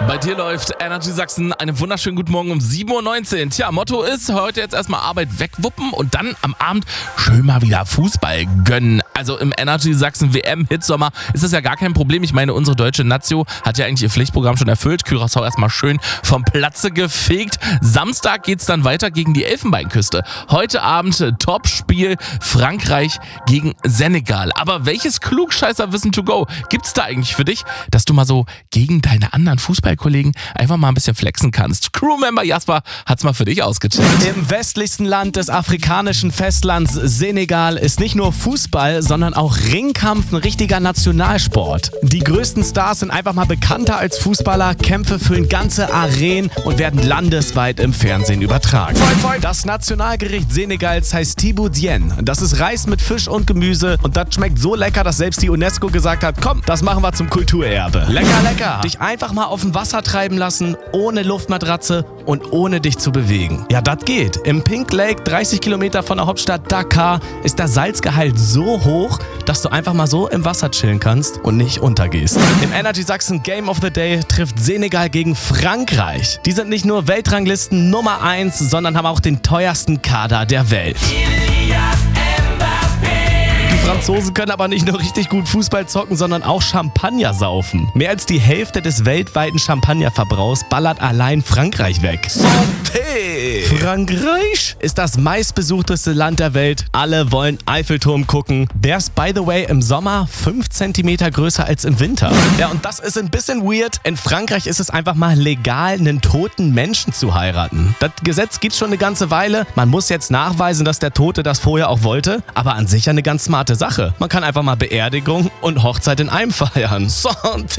Bei dir läuft Energy Sachsen. Einen wunderschönen guten Morgen um 7.19 Uhr. Tja, Motto ist, heute jetzt erstmal Arbeit wegwuppen und dann am Abend schön mal wieder Fußball gönnen. Also im Energy Sachsen WM-Hitsommer ist das ja gar kein Problem. Ich meine, unsere deutsche Nazio hat ja eigentlich ihr Pflichtprogramm schon erfüllt. Curaçao erstmal schön vom Platze gefegt. Samstag geht's dann weiter gegen die Elfenbeinküste. Heute Abend Topspiel Frankreich gegen Senegal. Aber welches Klugscheißerwissen to go gibt's da eigentlich für dich, dass du mal so gegen deine anderen Fußballkollegen einfach mal ein bisschen flexen kannst? Crewmember Jasper hat's mal für dich ausgecheckt. Im westlichsten Land des afrikanischen Festlands Senegal ist nicht nur Fußball, sondern auch Ringkampf ein richtiger Nationalsport. Die größten Stars sind einfach mal bekannter als Fußballer, Kämpfe füllen ganze Arenen und werden landesweit im Fernsehen übertragen. Das Nationalgericht Senegals heißt Tiboudien. Das ist Reis mit Fisch und Gemüse und das schmeckt so lecker, dass selbst die UNESCO gesagt hat, komm, das machen wir zum Kulturerbe. Lecker, lecker. Dich einfach mal auf dem Wasser treiben lassen, ohne Luftmatratze und ohne dich zu bewegen. Ja, das geht. Im Pink Lake, 30 Kilometer von der Hauptstadt Dakar, ist der Salzgehalt so hoch, dass du einfach mal so im Wasser chillen kannst und nicht untergehst. Im Energy Sachsen Game of the Day trifft Senegal gegen Frankreich. Die sind nicht nur Weltranglisten Nummer 1, sondern haben auch den teuersten Kader der Welt. Die Franzosen können aber nicht nur richtig gut Fußball zocken, sondern auch Champagner saufen. Mehr als die Hälfte des weltweiten Champagnerverbrauchs ballert allein Frankreich weg. Santé! Frankreich ist das meistbesuchteste Land der Welt. Alle wollen Eiffelturm gucken. Der ist, by the way, im Sommer 5 cm größer als im Winter. Ja, und das ist ein bisschen weird. In Frankreich ist es einfach mal legal, einen toten Menschen zu heiraten. Das Gesetz gibt's schon eine ganze Weile. Man muss jetzt nachweisen, dass der Tote das vorher auch wollte. Aber an sich eine ganz smarte Sache. Man kann einfach mal Beerdigung und Hochzeit in einem feiern. Santé!